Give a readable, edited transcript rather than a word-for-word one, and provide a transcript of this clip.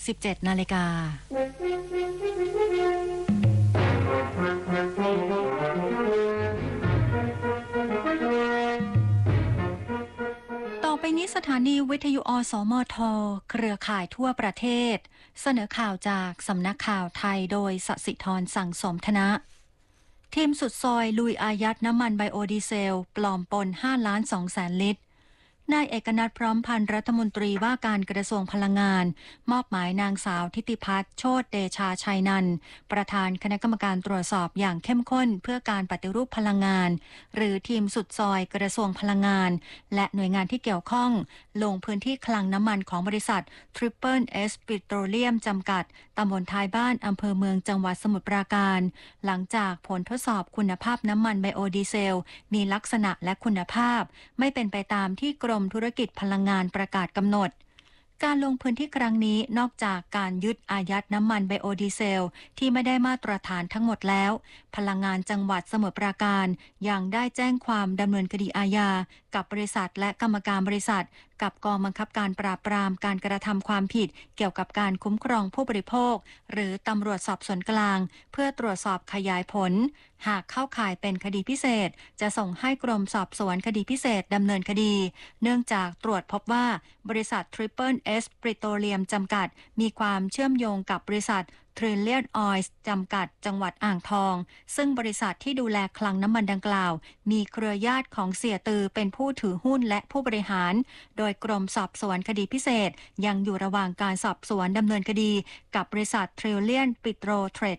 17 นาฬิกาต่อไปนี้สถานีวิทยุอสมทเครือข่ายทั่วประเทศเสนอข่าวจากสำนักข่าวไทยโดยสศิธรสั่งสมธนะทีมสุดซอยลุยอายัดน้ำมันไบโอดีเซลปลอมปน 5,200,000 ลิตรนายเอกนัทพร้อมพันธ์รัฐมนตรีว่าการกระทรวงพลังงานมอบหมายนางสาวทิติพัฒน์โชติเดชาชัยนันท์ประธานคณะกรรมการตรวจสอบอย่างเข้มข้นเพื่อการปฏิรูปพลังงานหรือทีมสุดซอยกระทรวงพลังงานและหน่วยงานที่เกี่ยวข้องลงพื้นที่คลังน้ำมันของบริษัท Triple S Petroleum จำกัดตำบลท้ายบ้านอำเภอเมืองจังหวัดสมุทรปราการหลังจากผลทดสอบคุณภาพน้ำมันไบโอดีเซลมีลักษณะและคุณภาพไม่เป็นไปตามที่กรมธุรกิจพลังงานประกาศกำหนดการลงพื้นที่ครั้งนี้นอกจากการยึดอายัดน้ำมันไบโอดีเซลที่ไม่ได้มาตรฐานทั้งหมดแล้วพลังงานจังหวัดสมุทรปราการยังได้แจ้งความดำเนินคดีอาญากับบริษัทและกรรมการบริษัทกับกองบังคับการปราบปรามการกระทำความผิดเกี่ยวกับการคุ้มครองผู้บริโภคหรือตำรวจสอบสวนกลางเพื่อตรวจสอบขยายผลหากเข้าข่ายเป็นคดีพิเศษจะส่งให้กรมสอบสวนคดีพิเศษดำเนินคดีเนื่องจากตรวจพบว่าบริษัท Triple S Petroleum จำกัดมีความเชื่อมโยงกับบริษัทTrillion Oil จำกัดจังหวัดอ่างทองซึ่งบริษัทที่ดูแลคลังน้ำมันดังกล่าวมีเครือญาติของเสียตือเป็นผู้ถือหุ้นและผู้บริหารโดยกรมสอบสวนคดีพิเศษยังอยู่ระหว่างการสอบสวนดำเนินคดีกับบริษัท Trillion Petro Trade